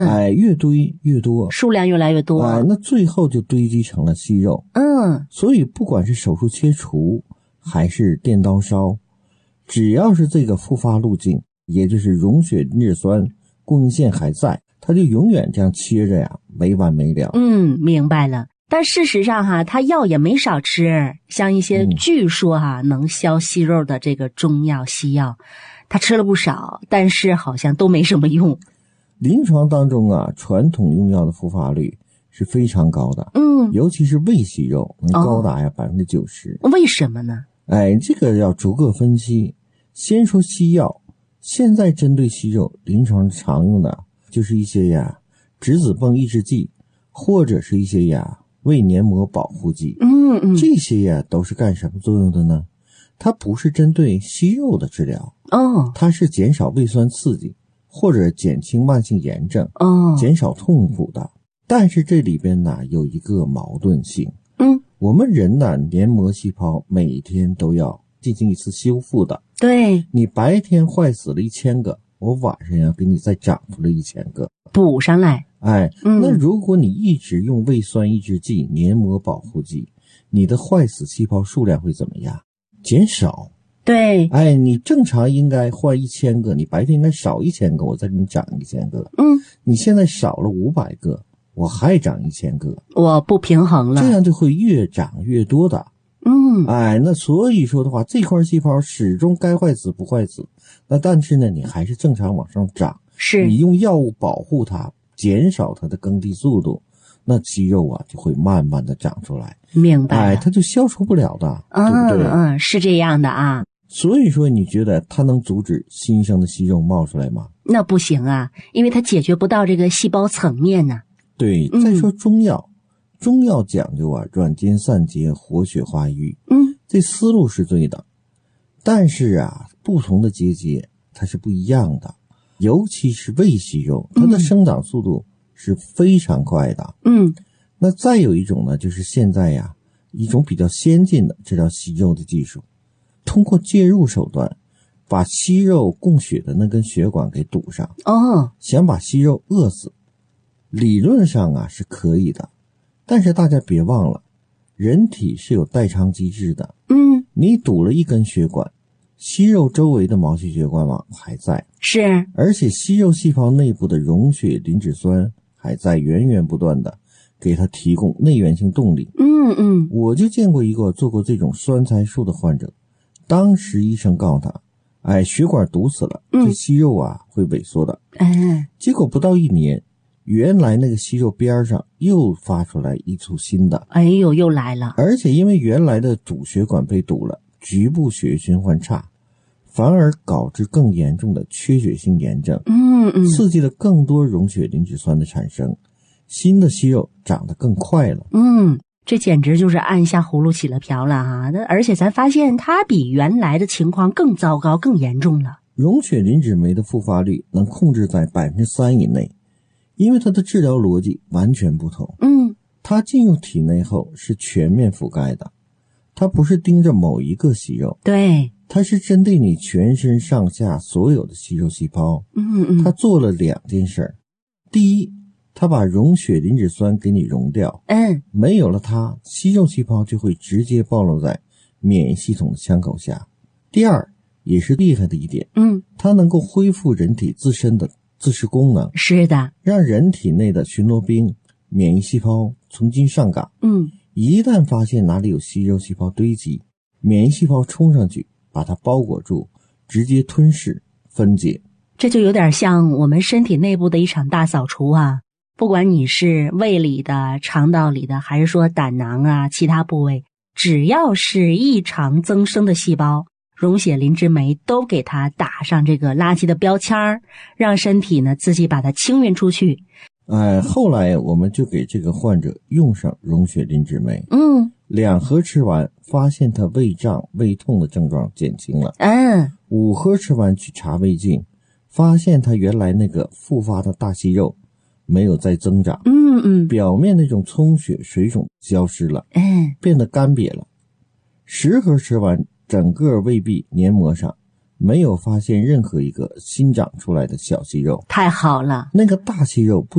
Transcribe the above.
越堆越多， 数量越来越多， 那最后就堆积成了息肉。所以不管是手术切除还是电刀烧，只要是这个复发路径，也就是溶血磷脂酸供应线还在，它就永远这样切着呀，没完没了。 明白了。但事实上他药也没少吃，像一些据说能消息肉的这个中药西药，他吃了不少，但是好像都没什么用。 临床当中传统用药的复发率是非常高的，尤其是胃息肉能高达90%。 为什么呢？ 这个要逐个分析。先说西药，现在针对息肉临床常用的就是一些质子泵抑制剂，或者是一些胃黏膜保护剂。这些都是干什么作用的呢？它不是针对息肉的治疗，它是减少胃酸刺激或者减轻慢性炎症，减少痛苦的。但是这里边有一个矛盾性。我们人黏膜细胞每天都要进行一次修复的。 对， 你白天坏死了1000个，我晚上要给你再长出来1000个， 补上来。 那如果你一直用胃酸抑制剂、黏膜保护剂，你的坏死细胞数量会怎么样？减少。 对， 你正常应该换1000个，你白天应该少1000个，我再给你长1000个。你现在少了500个，我还长1000个， 我不平衡了， 这样就会越长越多的。那所以说的话，这块细胞始终该坏死不坏死，那但是呢，你还是正常往上长。 是你用药物保护它，减少它的耕地速度，那肌肉就会慢慢的长出来。 明白了。 它就消除不了的，对不对？ 是这样的所以说你觉得它能阻止新生的息肉冒出来吗？ 那不行因为它解决不到这个细胞层面呢。 对，再说中药，中药讲究软坚散结，活血化瘀。这思路是对的，但是不同的结节它是不一样的，尤其是胃息肉，它的生长速度是非常快的。那再有一种呢，就是现在一种比较先进的治疗息肉的技术，通过介入手段把息肉供血的那根血管给堵上。想把息肉饿死，理论上是可以的，但是大家别忘了，人体是有代偿机制的。你堵了一根血管，息肉周围的毛细血管网还在， 是， 而且息肉细胞内部的溶血磷脂酸还在源源不断的给它提供内源性动力。我就见过一个做过这种栓财术的患者，当时医生告诉他，血管堵死了，这息肉会萎缩的。结果不到1年，原来那个息肉边上又发出来一簇新的， 又来了。 而且因为原来的主血管被堵了，局部血液循环差，反而导致更严重的缺血性炎症。刺激了更多溶血磷脂酸的产生，新的息肉长得更快了。 这简直就是按下葫芦起了瓢了而且咱发现它比原来的情况更糟糕、更严重了。 溶血磷脂酶的复发率能控制在3%以内，因为它的治疗逻辑完全不同。它进入体内后是全面覆盖的，它不是盯着某一个息肉， 对， 它是针对你全身上下所有的息肉细胞。它做了2件事。第一，它把溶血磷脂酸给你溶掉，没有了它，息肉细胞就会直接暴露在免疫系统的枪口下。第二，也是厉害的一点，它能够恢复人体自身的自噬功能。 是的， 让人体内的巡逻兵免疫细胞重新上岗。一旦发现哪里有息肉细胞堆积，免疫细胞冲上去把它包裹住，直接吞噬分解。 这就有点像我们身体内部的一场大扫除不管你是胃里的、肠道里的，还是说胆囊其他部位，只要是异常增生的细胞，溶血磷脂酶都给它打上这个垃圾的标签，让身体呢自己把它清运出去。 后来我们就给这个患者用上溶血磷脂酶，2盒吃完，发现他胃胀、胃痛的症状减轻了。5盒吃完去查胃镜，发现他原来那个复发的大息肉没有再增长，表面那种充血水肿消失了，变得干瘪了。10盒吃完，整个胃壁黏膜上没有发现任何一个新长出来的小息肉。 太好了， 那个大息肉不